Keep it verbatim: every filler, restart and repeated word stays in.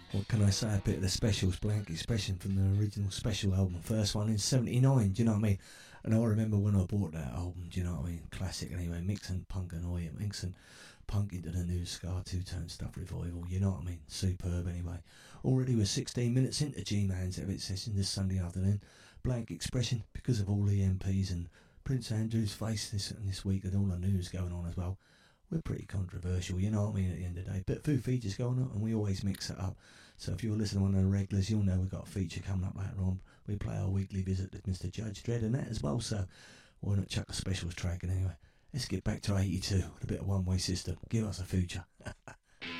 What can I say? A bit of the specials, Blank Expression from the original special album, first one in seventy-nine, do you know what I mean? And I remember when I bought that album, do you know what I mean? Classic anyway, mixing punk and oi, mixing punk into the new Scar two-tone stuff revival, you know what I mean? Superb anyway. Already we're sixteen minutes into G-Man's Edit session this Sunday afternoon. Blank Expression, because of all the M Ps and Prince Andrew's face this, this week and all the news going on as well. We're pretty controversial, you know what I mean, at the end of the day. But few features going on, and we always mix it up. So if you're listening to one of the regulars, you'll know we've got a feature coming up later on. We play our weekly visit with Mister Judge Dredd and that as well, so why not chuck a specials track in anyway. Let's get back to eighty-two with a bit of One Way System. Give us a future.